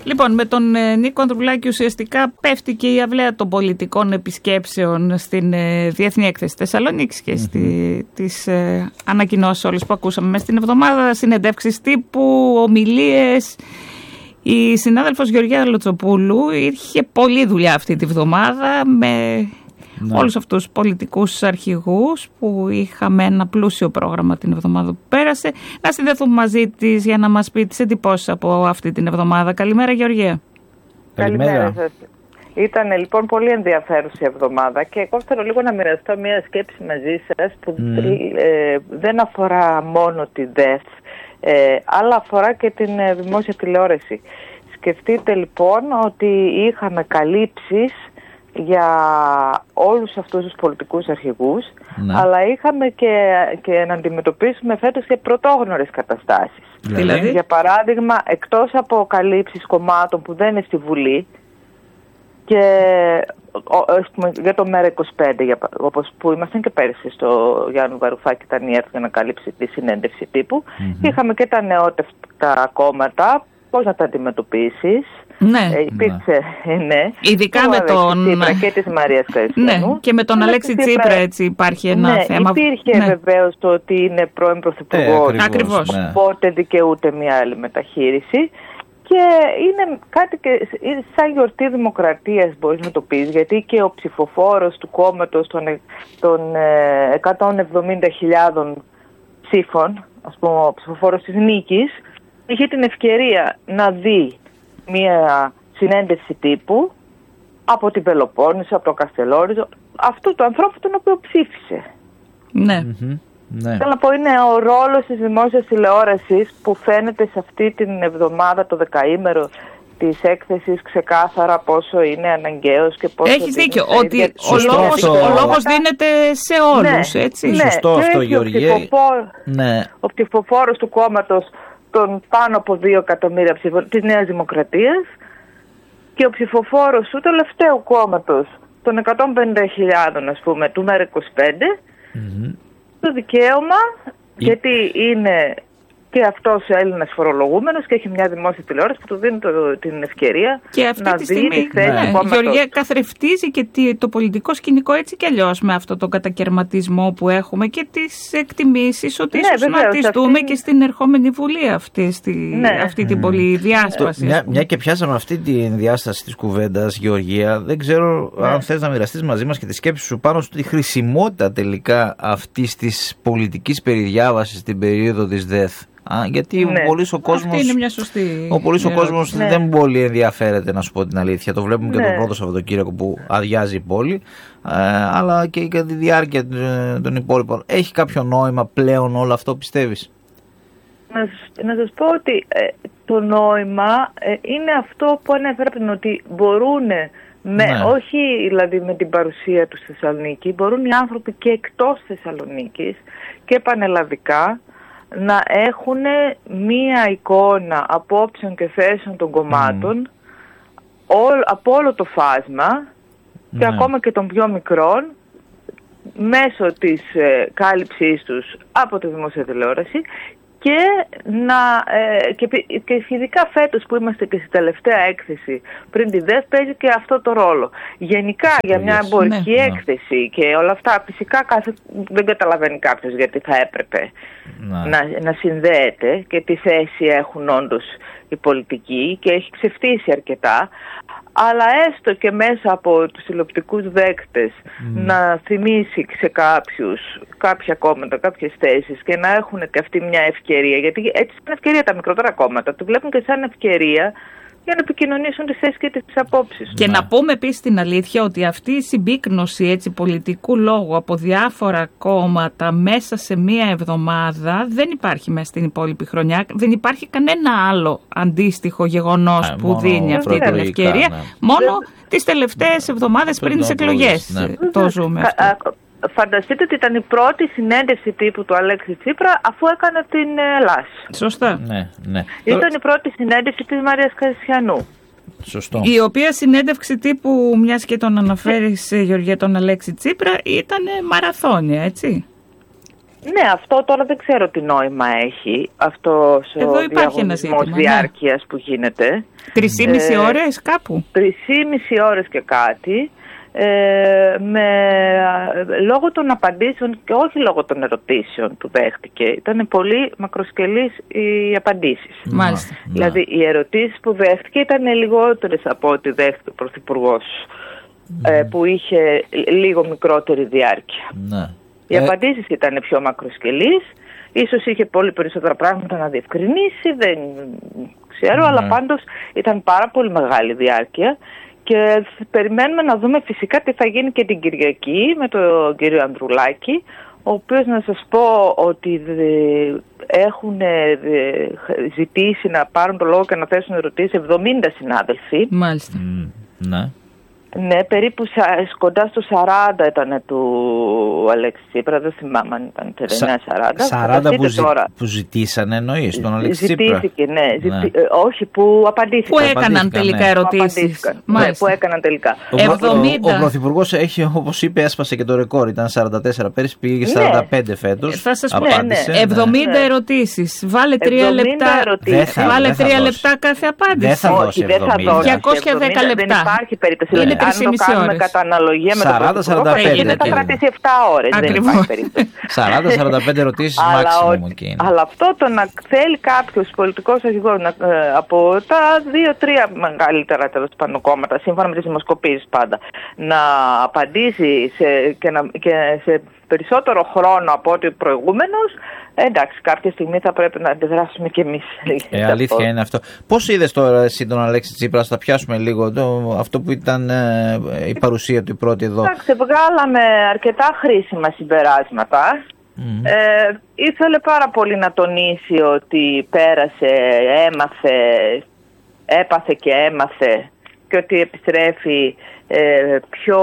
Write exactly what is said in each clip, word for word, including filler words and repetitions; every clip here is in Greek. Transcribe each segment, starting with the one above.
Λοιπόν, με τον ε, Νίκο Ανδρουλάκη ουσιαστικά πέφτει και η αυλαία των πολιτικών επισκέψεων στην ε, Διεθνή Έκθεση Θεσσαλονίκης και mm-hmm. στη, τις ε, ανακοινώσεις όλες που ακούσαμε μέσα στην εβδομάδα, συνεντεύξεις τύπου, ομιλίες. Η συνάδελφος Γεωργία Λοτσοπούλου είχε πολλή δουλειά αυτή τη βδομάδα με ναι. όλους αυτούς τους πολιτικούς αρχηγούς που είχαμε ένα πλούσιο πρόγραμμα την εβδομάδα που πέρασε. Να συνδεθούμε μαζί της για να μας πει τις εντυπώσεις από αυτή την εβδομάδα. Καλημέρα Γεωργία. Καλημέρα σας. Ήταν λοιπόν πολύ ενδιαφέρουσα η εβδομάδα και εγώ θέλω λίγο να μοιραστώ μια σκέψη μαζί σας που mm. ε, δεν αφορά μόνο τη ΔΕΘ, ε, αλλά αφορά και την ε, δημόσια τηλεόραση. Σκεφτείτε λοιπόν ότι είχαμε καλύψεις για όλους αυτούς τους πολιτικούς αρχηγούς, ναι. αλλά είχαμε και, και να αντιμετωπίσουμε φέτος και πρωτόγνωρες καταστάσεις. Δηλαδή? Για παράδειγμα, εκτός από καλύψεις κομμάτων που δεν είναι στη Βουλή, και για το ΜΕΡΑ είκοσι πέντε, για, όπως που ήμασταν και πέρυσι στο Γιάννου Βαρουφάκη, ήταν η ΕΡΤ για να καλύψει τη συνέντευξη τύπου, mm-hmm. είχαμε και τα νεότευτα κόμματα, πώς να τα αντιμετωπίσεις. Ναι. Ε, υπήρξε, ναι. ναι. Ειδικά με τον Τσίπρα και της Μαρίας Καηστιανού. Ναι, και με τον Αλέξη Τσίπρα, Τσίπρα έτσι υπάρχει ένα ναι, θέμα. Υπήρχε ναι. βεβαίως το ότι είναι πρώην πρωθυπουργός, ε, ακριβώς, ναι. οπότε δικαιούται μια άλλη μεταχείριση. Και είναι κάτι και σαν γιορτή δημοκρατίας, μπορείς να το πεις, γιατί και ο ψηφοφόρος του κόμματος των, των εκατόν εβδομήντα χιλιάδων ψήφων, ας πούμε ο ψηφοφόρος της Νίκης, είχε την ευκαιρία να δει μια συνέντευξη τύπου από την Πελοπόννησο, από το Καστελόριζο, αυτού του ανθρώπου τον οποίο ψήφισε. Ναι. Mm-hmm. Ναι. Θέλω να πω, είναι ο ρόλος της δημόσιας τηλεόρασης που φαίνεται σε αυτή την εβδομάδα, το δεκαήμερο της έκθεσης, ξεκάθαρα πόσο είναι αναγκαίος και πόσο. Έχεις δίκιο, ότι ο λόγος, ο λόγος δίνεται σε όλους, ναι, έτσι. Ναι, σωστό αυτό, Γεωργία. Ο, ψηφοφόρ, ναι. ο ψηφοφόρος του κόμματος των πάνω από δύο εκατομμύρια ψηφοφόρων της Νέας Δημοκρατίας και ο ψηφοφόρος του τελευταίου κόμματος των εκατόν πενήντα χιλιάδων, ας πούμε, του ΜΕΡΑ είκοσι πέντε, mm-hmm. το δικαίωμα, η... γιατί είναι και αυτός Έλληνας φορολογούμενος και έχει μια δημόσια τηλεόραση που του δίνει το, την ευκαιρία και αυτή να τη δει στιγμή, τη θέση ναι. του κόμματος. Γεωργία, καθρεφτίζει και το πολιτικό σκηνικό έτσι κι αλλιώς με αυτό το κατακαιρματισμό που έχουμε και τις εκτιμήσεις ότι ναι, ίσως να τις δούμε αυτή... και στην ερχόμενη Βουλή αυτή, στη, ναι. αυτή την mm. πολυδιάσταση. Μια, μια και πιάσαμε αυτή τη διάσταση της κουβέντας, Γεωργία, δεν ξέρω ναι. αν θες να μοιραστείς μαζί μας και τη σκέψη σου πάνω στη χρησιμότητα τελικά αυτής της πολιτικής περιδιάβασης στην περίοδο της ΔΕΘ. Α, γιατί ναι. ο πολύς ο κόσμος, είναι μια σωστή ο πολύς ο κόσμος ναι. δεν πολύ ενδιαφέρεται, να σου πω την αλήθεια. Το βλέπουμε ναι. και τον πρώτο Σαββατοκύριακο που αδειάζει η πόλη, ε, αλλά και για τη διάρκεια των υπόλοιπων. Έχει κάποιο νόημα πλέον όλο αυτό, πιστεύεις? Να, να σας πω ότι ε, το νόημα ε, είναι αυτό που ανέφερα πριν, ότι μπορούν, με, ναι. όχι δηλαδή με την παρουσία του στη Θεσσαλονίκη, μπορούν οι άνθρωποι και εκτός Θεσσαλονίκης και πανελλαδικά να έχουν μία εικόνα απόψεων και θέσεων των κομμάτων mm. όλ, από όλο το φάσμα mm. και ακόμα και των πιο μικρών μέσω της ε, κάλυψής τους από τη δημόσια τηλεόραση και, να, ε, και, και ειδικά φέτος που είμαστε και στη τελευταία έκθεση πριν τη ΔΕΘ παίζει και αυτό το ρόλο. Γενικά yes. για μια εμπορική ναι. έκθεση ναι. και όλα αυτά φυσικά κάθε, δεν καταλαβαίνει κάποιος γιατί θα έπρεπε ναι. να, να συνδέεται και τι θέση έχουν όντως οι πολιτικοί και έχει ξεφτύσει αρκετά. Αλλά έστω και μέσα από τους τηλεοπτικούς δέκτες mm. να θυμίσει σε κάποιους κάποια κόμματα, κάποιες θέσεις και να έχουν και αυτή μια ευκαιρία, γιατί έτσι είναι ευκαιρία τα μικρότερα κόμματα, το βλέπουν και σαν ευκαιρία για να επικοινωνήσουν τις θέσεις και τις απόψεις. Και να πούμε επίσης την αλήθεια ότι αυτή η συμπίκνωση έτσι, πολιτικού λόγου από διάφορα κόμματα μέσα σε μία εβδομάδα δεν υπάρχει μέσα στην υπόλοιπη χρονιά. Δεν υπάρχει κανένα άλλο αντίστοιχο γεγονός Α, που δίνει αυτή την ευκαιρία. Ναι. Μόνο δεν... τις τελευταίες εβδομάδες πριν τις εκλογές ναι. το ζούμε αυτό. Φανταστείτε ότι ήταν η πρώτη συνέντευξη τύπου του Αλέξη Τσίπρα αφού έκανε την Ελλάς. Σωστά. Ναι, ναι. Ήταν η πρώτη συνέντευξη της Μαρίας Καηστιανού. Σωστό. Η οποία συνέντευξη τύπου, μιας και τον αναφέρεις Γεωργία τον Αλέξη Τσίπρα, ήταν μαραθώνια, έτσι. Ναι, αυτό τώρα δεν ξέρω τι νόημα έχει, αυτός ο διαγωνισμός διάρκειας ναι. που γίνεται. Τρεις ε, ώρες κάπου. Τρεις ώρες και κάτι. Ε, με, λόγω των απαντήσεων και όχι λόγω των ερωτήσεων που δέχτηκε. Ήταν πολύ μακροσκελής οι απαντήσεις. Μάλιστα. Δηλαδή οι ερωτήσεις που δέχτηκε ήταν λιγότερες από ό,τι δέχτηκε ο Πρωθυπουργός, mm. ε, που είχε λίγο μικρότερη διάρκεια. Ναι. Οι ε... απαντήσεις ήταν πιο μακροσκελείς, ίσως είχε πολύ περισσότερα πράγματα να διευκρινίσει, δεν ξέρω, ναι. αλλά πάντως ήταν πάρα πολύ μεγάλη διάρκεια. Και περιμένουμε να δούμε φυσικά τι θα γίνει και την Κυριακή με τον κύριο Ανδρουλάκη, ο οποίος να σας πω ότι έχουν ζητήσει να πάρουν το λόγο και να θέσουν ερωτήσεις εβδομήντα συνάδελφοι. Μάλιστα. Mm, ναι. Ναι, περίπου κοντά στο σαράντα ήταν του Αλέξη Τσίπρα, δεν θυμάμαι αν ήταν τριάντα εννέα σαράντα. σαράντα που, ζη, που ζητήσανε εννοείς τον Αλέξη Τσίπρα. Ζητήθηκε, ναι, ναι. Ζητή, όχι που απαντήθηκαν. Που έκαναν τελικά ναι. ερωτήσεις. Που, ναι, που έκαναν τελικά. Ο, εβδομήντα. Ο, ο Πρωθυπουργός έχει, όπως είπε, έσπασε και το ρεκόρ, ήταν σαράντα τέσσερα πέρυσι, πήγε και σαράντα πέντε ναι. φέτος. Θα σας πω, απάντησε, ναι, ναι. εβδομήντα ναι. ερωτήσεις, βάλε τρία λεπτά, βάλε τρία λεπτά κάθε απάντηση. Δεν θα δώσει εβδομήντα. διακόσια δέκα λεπτά. Δεν υπάρχει περίπτωση. Είναι τρεις και μισή ώρες. Κατά αναλογία με σαράντα σαράντα πέντε. Δεν θα κρατήσει επτά ώρες. σαράντα σαράντα πέντε ερωτήσεις maximum εκεί. Αλλά αυτό το να θέλει κάποιος πολιτικός αρχηγός από τα δύο-τρία μεγαλύτερα τέλος πάντων κόμματα, σύμφωνα με τις δημοσκοπήσεις πάντα, να απαντήσει σε, και, να, και σε περισσότερο χρόνο από ό,τι προηγούμενος, εντάξει, κάποια στιγμή θα πρέπει να αντιδράσουμε κι εμείς. Ε, αλήθεια είναι αυτό. Πώς είδες τώρα εσύ τον Αλέξη Τσίπρα, θα πιάσουμε λίγο το, αυτό που ήταν ε, η παρουσία του πρώτη εδώ. Εντάξει, βγάλαμε αρκετά χρήσιμα συμπεράσματα. Mm-hmm. Ε, ήθελε πάρα πολύ να τονίσει ότι πέρασε, έμαθε, έπαθε και έμαθε και ότι επιστρέφει ε, πιο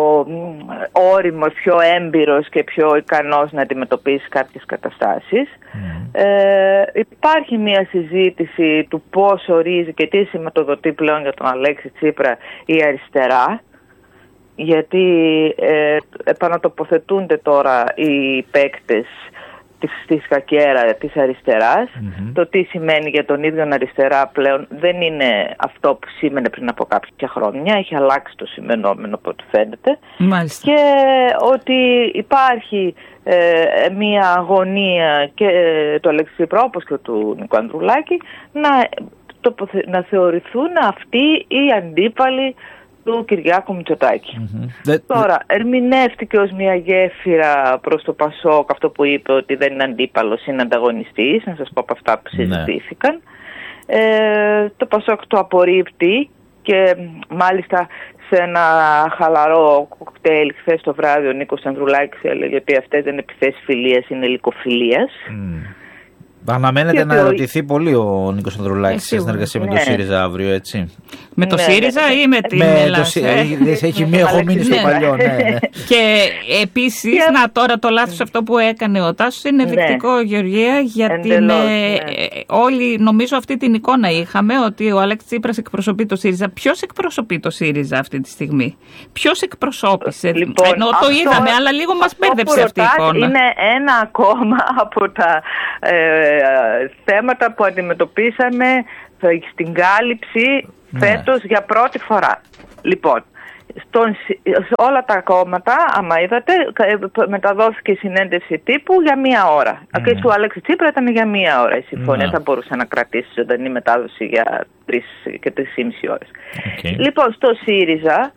όριμος, πιο έμπειρος και πιο ικανός να αντιμετωπίσει κάποιες καταστάσεις. Mm. Ε, υπάρχει μια συζήτηση του πώς ορίζει και τι σηματοδοτεί πλέον για τον Αλέξη Τσίπρα η αριστερά, γιατί ε, επανατοποθετούνται τώρα οι παίκτες στη σκακέρα της αριστεράς. Mm-hmm. Το τι σημαίνει για τον ίδιο αριστερά πλέον δεν είναι αυτό που σήμαινε πριν από κάποια χρόνια. Έχει αλλάξει το σημαινόμενο από ό,τι φαίνεται. Μάλιστα. Και ότι υπάρχει ε, μια αγωνία και ε, του Αλέξη Τσίπρα όπως και του Νίκου Ανδρουλάκη να, το, να θεωρηθούν αυτοί οι αντίπαλοι του Κυριάκου Μητσοτάκη. Mm-hmm. Τώρα, ερμηνεύτηκε ως μια γέφυρα προς το Πασόκ αυτό που είπε ότι δεν είναι αντίπαλος, είναι ανταγωνιστής, να σας πω από αυτά που συζητήθηκαν. Mm-hmm. Ε, το Πασόκ το απορρίπτει και μάλιστα σε ένα χαλαρό κοκτέιλ χθες το βράδυ ο Νίκος Ανδρουλάκης έλεγε ότι αυτές δεν είναι επιθέσεις φιλίας, είναι λυκοφιλίας. Mm. Αναμένεται να ερωτηθεί ο... πολύ ο Νίκος Ανδρουλάκης σε συνεργασία ναι. με το ΣΥΡΙΖΑ αύριο, έτσι. Με το ναι, ΣΥΡΙΖΑ ναι. ή με την Ελλάδα. Έχει μία, έχω μείνει στο παλιό. Ναι, ναι. Και επίσης, yeah. να τώρα το λάθος αυτό που έκανε ο Τάσος είναι δεικτικό, ναι. Γεωργία, γιατί με, ναι. όλοι νομίζω αυτή την εικόνα είχαμε ότι ο Αλέξης Τσίπρας εκπροσωπεί το ΣΥΡΙΖΑ. Ποιος εκπροσωπεί το ΣΥΡΙΖΑ αυτή τη στιγμή? Ποιος εκπροσώπησε? Λοιπόν, ενώ το είδαμε, αλλά λίγο μας μπέρδεψε αυτή η εικόνα. Είναι ένα ακόμα από τα ε, θέματα που αντιμετωπίσαμε στην κάλυψη ναι. φέτος για πρώτη φορά. Λοιπόν, στον, σε όλα τα κόμματα, άμα είδατε, μεταδόθηκε συνέντευξη τύπου για μία ώρα. Mm. Και του Αλέξη Τσίπρα ήταν για μία ώρα η συμφωνία. Mm. Θα μπορούσε να κρατήσει ζωντανή μετάδοση για τρεις και τρεις και μισή ώρες. Okay. Λοιπόν, στο ΣΥΡΙΖΑ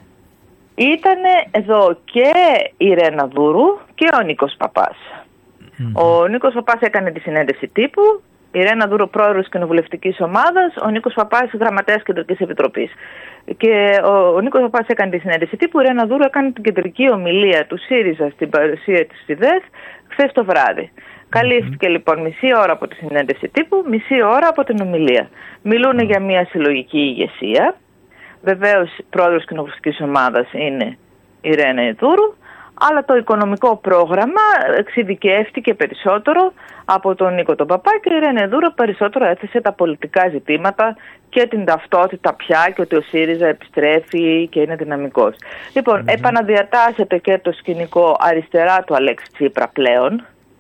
ήταν εδώ και η Ρένα Δούρου και ο Νίκος Παπάς. Mm-hmm. Ο Νίκος Παπάς έκανε τη συνέντευξη τύπου, η Ρένα Δούρου πρόεδρος κοινοβουλευτικής ομάδας, ο Νίκος Παπάς γραμματέας Κεντρικής Επιτροπής. Και ο, ο Νίκος Παπάς έκανε τη συνέντευξη τύπου, η Ρένα Δούρου έκανε την κεντρική ομιλία του ΣΥΡΙΖΑ στην παρουσία της ΣΥΔΕΘ χθες το βράδυ. Mm-hmm. Καλύφθηκε λοιπόν μισή ώρα από τη συνέντευξη τύπου, μισή ώρα από την ομιλία. Μιλούν mm-hmm. για μια συλλογική ηγεσία. Βεβαίως πρόεδρος κοινοβουλευτικής ομάδας είναι η Ρένα Δούρου, αλλά το οικονομικό πρόγραμμα εξειδικεύτηκε περισσότερο από τον Νίκο τον Παπά και η Ρένα Δούρου περισσότερο έθεσε τα πολιτικά ζητήματα και την ταυτότητα πια και ότι ο ΣΥΡΙΖΑ επιστρέφει και είναι δυναμικός. Λοιπόν, mm-hmm. επαναδιατάσσεται και το σκηνικό αριστερά του Αλέξη Τσίπρα πλέον.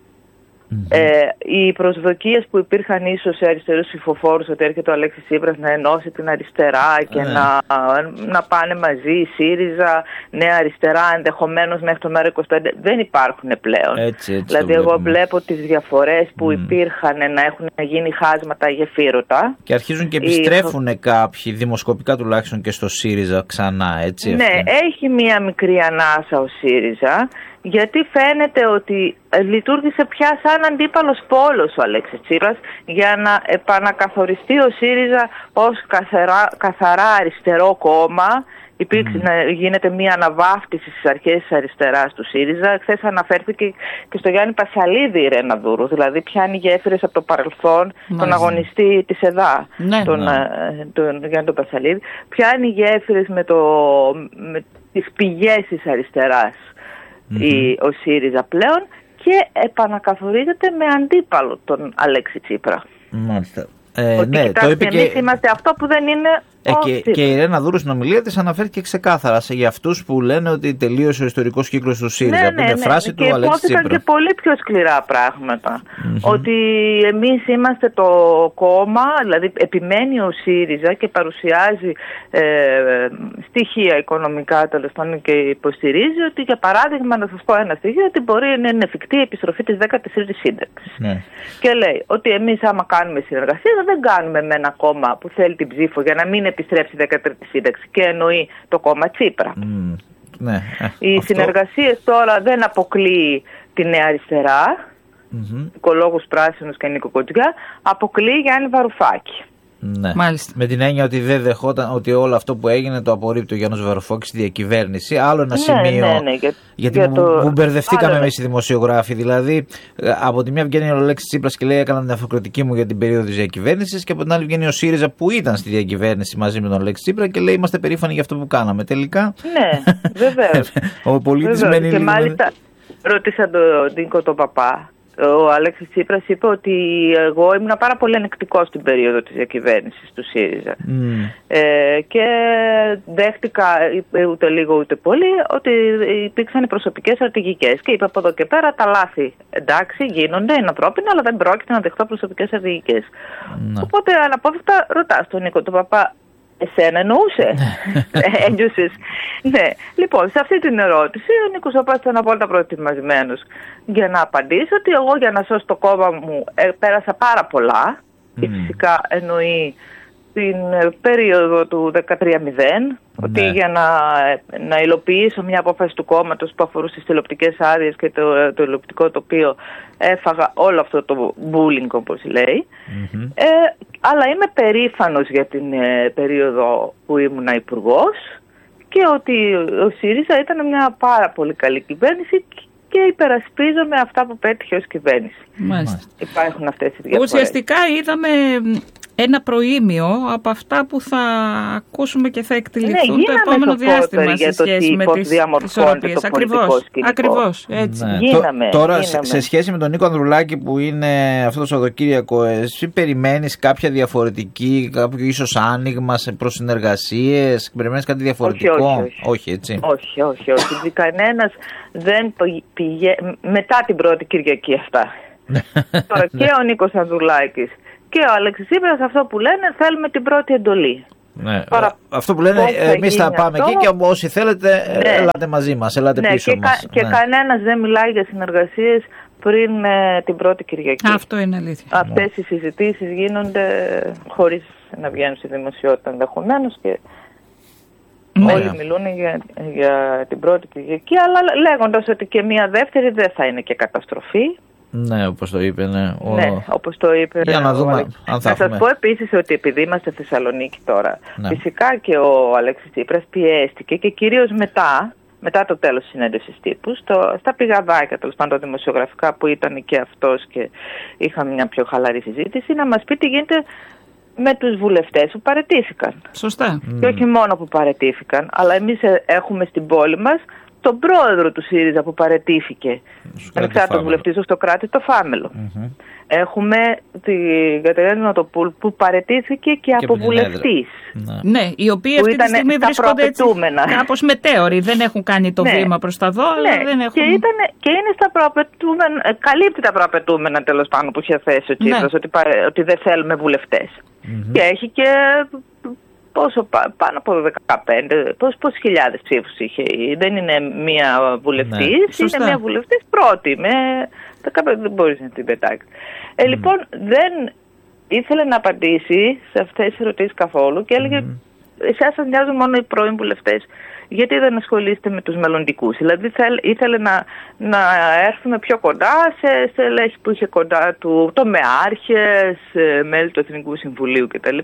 Mm-hmm. Ε, οι προσδοκίες που υπήρχαν ίσως σε αριστερούς ψηφοφόρους ότι έρχεται ο Αλέξης Τσίπρας να ενώσει την αριστερά και mm. να, να πάνε μαζί η ΣΥΡΙΖΑ, Νέα Αριστερά, ενδεχομένως μέχρι το ΜέΡΑ είκοσι πέντε, δεν υπάρχουν πλέον. Έτσι, έτσι δηλαδή εγώ βλέπω τις διαφορές που mm. υπήρχαν να έχουν γίνει χάσματα γεφύρωτα. Και αρχίζουν και επιστρέφουν οι... κάποιοι, δημοσκοπικά τουλάχιστον, και στο ΣΥΡΙΖΑ ξανά, έτσι. Ναι, αυτή. Έχει μία μικρή ανάσα ο ΣΥΡΙΖΑ, γιατί φαίνεται ότι λειτουργήσε πια σαν αντίπαλος πόλος ο Αλέξης Τσίπρας για να επανακαθοριστεί ο ΣΥΡΙΖΑ ως καθαρά, καθαρά αριστερό κόμμα. Υπήρξε, mm. γίνεται μια αναβάφτιση στις αρχές της αριστεράς του ΣΥΡΙΖΑ. Χθες αναφέρθηκε και στο Γιάννη Πασαλίδη η Ρένα Δούρου, δηλαδή πιάνει γέφυρες από το παρελθόν, mm. τον αγωνιστή της ΕΔΑ, ναι, τον, ναι. τον Γιάννη τον Πασαλίδη, πιάνει γέφυρες με, το, με τις πηγές της αριστεράς mm-hmm. η, ο ΣΥΡΙΖΑ πλέον, και επανακαθορίζεται με αντίπαλο τον Αλέξη Τσίπρα. Μάλιστα. Ε, ότι ναι, κοιτάξτε, το είπε εμείς και... είμαστε αυτό που δεν είναι ε, ο και, και η Ρένα Δούρου στην ομιλία της αναφέρθηκε ξεκάθαρα σε, για αυτούς που λένε ότι τελείωσε ο ιστορικός κύκλος του ΣΥΡΙΖΑ, ναι, που είναι ναι, φράση ναι. του Αλέξη Τσίπρα. Και πολύ πιο σκληρά πράγματα. Mm-hmm. Ότι εμείς είμαστε το κόμμα, δηλαδή επιμένει ο ΣΥΡΙΖΑ και παρουσιάζει ε, στοιχεία οικονομικά τέλος πάντων και υποστηρίζει ότι, για παράδειγμα, να σας πω ένα στοιχείο, ότι μπορεί να είναι εφικτή η επιστροφή της δέκατης τρίτης σύνταξης. Ναι. Και λέει ότι εμείς άμα κάνουμε συνεργασία δεν κάνουμε με ένα κόμμα που θέλει την ψήφο για να μην επιστρέψει η δέκατη τρίτη σύνταξη, και εννοεί το κόμμα Τσίπρα. Mm, ναι, ε, Οι αυτό... συνεργασίες τώρα δεν αποκλείει τη Νέα Αριστερά, mm-hmm. Οικολόγους Πράσινους και Νίκο Κοντζιά, αποκλείει Γιάννη Βαρουφάκη. Ναι. Μάλιστα. Με την έννοια ότι δεν δεχόταν ότι όλο αυτό που έγινε το απορρίπτει ο Γιάννος Βαρουφάκης στη διακυβέρνηση. Άλλο ένα ναι, σημείο. Ναι, ναι, για, γιατί για το... μου μπερδευτήκαμε εμείς οι δημοσιογράφοι. Δηλαδή, από τη μια βγαίνει ο Αλέξης Τσίπρας και λέει: έκανα την αφοκριτική μου για την περίοδο της διακυβέρνησης, και από την άλλη βγαίνει ο ΣΥΡΙΖΑ που ήταν στη διακυβέρνηση μαζί με τον Αλέξη Τσίπρα και λέει: είμαστε περήφανοι για αυτό που κάναμε. Τελικά. Ναι, βεβαίως. Ο πολίτης μένει. Και μάλιστα ρώτησα τον Νίκο τον Παπά. Ο Αλέξης Τσίπρας είπε ότι εγώ ήμουν πάρα πολύ ανεκτικός στην περίοδο της διακυβέρνησης του ΣΥΡΙΖΑ. Mm. Ε, και δέχτηκα ούτε λίγο ούτε πολύ ότι υπήρξαν οι προσωπικές στρατηγικές. Και είπα από εδώ και πέρα τα λάθη, εντάξει, γίνονται, είναι ανθρώπινα, αλλά δεν πρόκειται να δεχτώ προσωπικές στρατηγικές. Mm. Οπότε αναπόφευκτα ρωτάς τον Νίκο τον Παπά, εσένα εννοούσε. Ένιωσες. Ναι. Λοιπόν, σε αυτή την ερώτηση ο Νίκος Παπάς ήταν απόλυτα προετοιμασμένος για να απαντήσει ότι εγώ, για να σώσω το κόμμα μου, ε, πέρασα πάρα πολλά. Mm. Και φυσικά εννοεί την περίοδο του δεκατρία μηδέν, mm. ότι για να, να υλοποιήσω μια απόφαση του κόμματος που αφορούσε τις τηλεοπτικές άδειες και το, το τηλεοπτικό τοπίο, έφαγα όλο αυτό το bullying, όπως λέει. Mm-hmm. Ε, αλλά είμαι περήφανος για την ε, περίοδο που ήμουνα υπουργός, και ότι ο ΣΥΡΙΖΑ ήταν μια πάρα πολύ καλή κυβέρνηση και υπερασπίζομαι αυτά που πέτυχε ως κυβέρνηση. Μάλιστα. Υπάρχουν αυτές οι διαφορές. Ουσιαστικά είδαμε ένα προήμιο από αυτά που θα ακούσουμε και θα εκτελεχθούν ναι, το επόμενο διάστημα σε σχέση με τις ισορροπίες. Ακριβώς, ακριβώς, έτσι. Ναι. Γίναμε, Τώρα γίναμε. σε σχέση με τον Νίκο Ανδρουλάκη που είναι αυτό το Σαββατοκύριακο, εσύ περιμένεις κάποια διαφορετική, κάποιο ίσως άνοιγμα προς συνεργασίες, περιμένεις κάτι διαφορετικό? Όχι, όχι, όχι. όχι έτσι. Όχι, όχι, όχι. Κανένας δεν πηγαίνει μετά την πρώτη Κυριακή αυτά. Τώρα και ο Νίκος Ανδρουλάκης και ο Αλέξης Τσίπρας αυτό που λένε, θέλουμε την πρώτη εντολή. Ναι. Τώρα, αυτό που λένε, εμείς θα πάμε αυτό, εκεί και όσοι θέλετε ναι. ελάτε μαζί μας, ελάτε ναι, πίσω και μας. Κα, και ναι. κανένας δεν μιλάει για συνεργασίες πριν ε, την πρώτη Κυριακή. Αυτό είναι αλήθεια. Αυτές ναι. οι συζητήσεις γίνονται χωρίς να βγαίνουν στη δημοσιότητα ενδεχομένως, και ναι. όλοι μιλούν για, για την πρώτη Κυριακή, αλλά λέγοντας ότι και μια δεύτερη δεν θα είναι και καταστροφή. Ναι, όπως το είπε, ναι. Ο... Ναι, όπως το είπε. Για να δούμε ο... αν θα Να σας πω επίσης ότι επειδή είμαστε στη Θεσσαλονίκη τώρα, ναι. φυσικά και ο Αλέξης Τσίπρας πιέστηκε, και κυρίως μετά, μετά το τέλος της συνέντευξης τύπου, στο, στα πηγαδάκια τέλος πάντων δημοσιογραφικά που ήταν και αυτός και είχαμε μια πιο χαλαρή συζήτηση, να μας πει τι γίνεται με τους βουλευτές που παραιτήθηκαν. Σωστά. Και όχι μόνο που παραιτήθηκαν, αλλά εμείς έχουμε στην πόλη μας τον πρόεδρο του ΣΥΡΙΖΑ που παραιτήθηκε, ανεξάρτητος βουλευτής, ο Στοκράτης το Φάμελο. Mm-hmm. Έχουμε την Κατερίνα Νοτοπούλου που παραιτήθηκε και, και από βουλευτής. Ναι. ναι, οι οποίοι αυτή τη στιγμή βρίσκονται έτσι κάπως μετέωροι. Δεν έχουν κάνει το ναι. βήμα προς τα δω, ναι. αλλά δεν έχουν... Και, ήταν, και είναι στα προαπαιτούμενα, καλύπτει τα προαπαιτούμενα τέλος πάντων που είχε θέσει ο Τσίπρας, ναι. ότι, ότι δεν θέλουμε βουλευτές. Mm-hmm. Και έχει και... Πόσο, πάνω από δεκαπέντε, πόσες, πόσες χιλιάδες ψήφους είχε. Δεν είναι μία βουλευτής, ναι, είναι μία βουλευτής πρώτη. Με δεκαπέντε δεν μπορείς να την πετάξεις. Ε, mm. Λοιπόν, δεν ήθελε να απαντήσει σε αυτές τις ερωτήσεις καθόλου και έλεγε mm. εσάς σας νοιάζουν μόνο οι πρώην βουλευτές. Γιατί δεν ασχολείστε με τους μελλοντικούς. Δηλαδή ήθελε να, να έρθουμε πιο κοντά σε στελέχη που είχε κοντά του, τομεάρχες, μέλη του Εθνικού Συμβουλίου κτλ.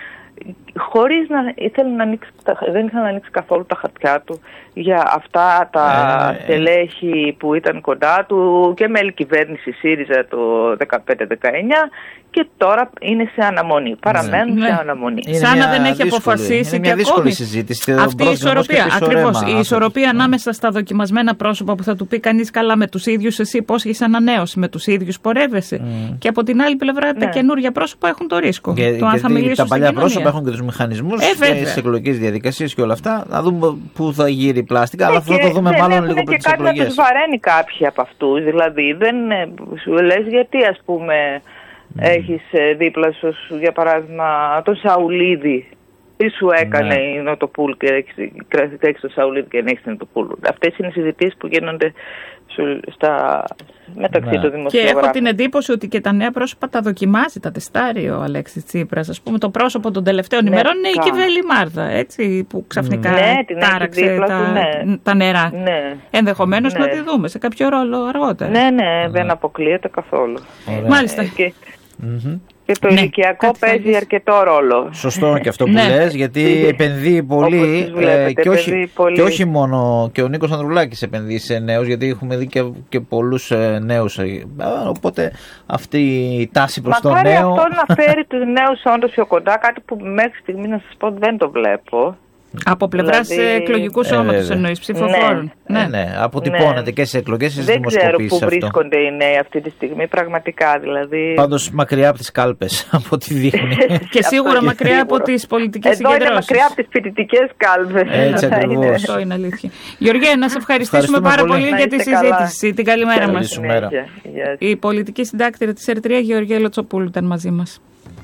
Χωρίς να ήθελε να ανοίξει, δεν ήθελε να ανοίξει καθόλου τα χαρτιά του για αυτά τα ε, στελέχη που ήταν κοντά του και μέλη κυβέρνηση ΣΥΡΙΖΑ το δεκαπέντε δεκαεννιά και τώρα είναι σε αναμονή. Παραμένουν ναι. σε αναμονή. Είναι Σαν να δεν έχει δύσκολη, αποφασίσει είναι και μια ακόμη. Συζήτηση, αυτή η ισορροπία, ακριβώς, η ισορροπία ανάμεσα στα δοκιμασμένα πρόσωπα που θα του πει κανείς καλά με τους ίδιους εσύ υπόσχεσαι ανανέωση, με τους ίδιους πορεύεσαι mm. και από την άλλη πλευρά ναι. τα καινούργια πρόσωπα έχουν το ρίσκο. Και, το αν θα μιλήσουν τα παλιά πρόσωπα έχουν και τους μηχανισμούς ε, και τις εκλογικές διαδικασίες και όλα αυτά. Να δούμε πού θα γύρει η πλάστικα, αλλά αυτό θα το δούμε μάλλον λίγο πριν τις εκλογές. Και κάτι να τους βαραίνει κάποιοι από αυτούς. Δηλαδή δεν σου λες γιατί ας πούμε mm. έχεις δίπλα σου για παράδειγμα τον Σαουλίδη. Τι σου έκανε ναι. η Νοτοπούλου και έχεις τον Σαουλίδη και δεν έχεις την Νοτοπούλου. Αυτές είναι οι συζητήσεις που γίνονται στα... μεταξύ ναι. των δημοσιογράφων. Και έχω την εντύπωση ότι και τα νέα πρόσωπα τα δοκιμάζει, τα τεστάρει ο Αλέξης Τσίπρας. Ας πούμε το πρόσωπο των τελευταίων ναι, ημερών είναι η Κιβέλη Μάρδα, έτσι, που ξαφνικά ναι, τάραξε τα, του, ναι. τα νερά. Ναι. Ενδεχομένως ναι. να τη δούμε σε κάποιο ρόλο αργότερα. Ναι, ναι, ναι. δεν αποκλείεται καθόλου. Ωραία. Μάλιστα. Και... Mm-hmm. Και το ναι, ηλικιακό παίζει αρκετό ρόλο. Σωστό και αυτό που ναι. λες, γιατί επενδύει πολύ, βλέπετε, ε, και, όχι, επενδύει πολύ και όχι μόνο, και ο Νίκος Ανδρουλάκης επενδύει σε νέους, γιατί έχουμε δει και, και πολλούς ε, νέους, ε, οπότε αυτή η τάση προς το νέο... Μακάρι αυτό να φέρει τους νέους όντως πιο κοντά, κάτι που μέχρι στιγμή να σας πω δεν το βλέπω. Από πλευρά δηλαδή... εκλογικού σώματος ε, εννοείς, ψηφοφόρων. Ναι, ναι, ναι. αποτυπώνεται ναι. και στις εκλογές και στις δημοσκοπήσεις. Δεν ξέρω πού βρίσκονται οι νέοι αυτή τη στιγμή, πραγματικά δηλαδή. Πάντως μακριά από τις κάλπες, από ό,τι δείχνει. Και σίγουρα μακριά σίγουρα. από τις πολιτικές συγκεντρώσεις. Εδώ είναι μακριά από τις φοιτητικές κάλπες. Έτσι ακριβώς. Αυτό είναι αλήθεια. Γεωργία, να σε ευχαριστήσουμε πάρα πολύ, πολύ για τη συζήτηση. Την καλημέρα μας. Η πολιτική συντάκτηρα της Ερυθρία, Γεωργία Λοτσοπούλου, ήταν μαζί μας.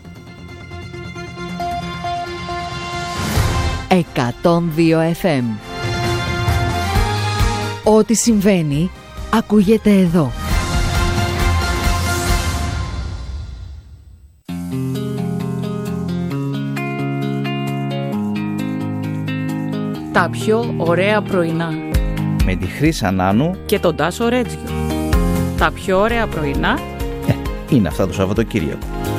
εκατόν δύο εφ εμ. Ό,τι συμβαίνει ακούγεται εδώ. Τα πιο ωραία πρωινά με τη Χρύσα Νάνου και τον Τάσο Ρέτζιο. Τα πιο ωραία πρωινά ε, είναι αυτά το Σαββατοκύριακο.